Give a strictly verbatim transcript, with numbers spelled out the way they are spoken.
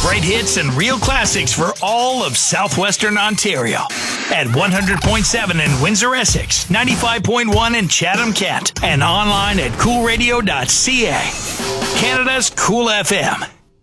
great hits and real classics for all of southwestern Ontario. At one hundred point seven in Windsor, Essex, ninety-five point one in Chatham, Kent, and online at cool radio dot c a. Canada's Cool F M.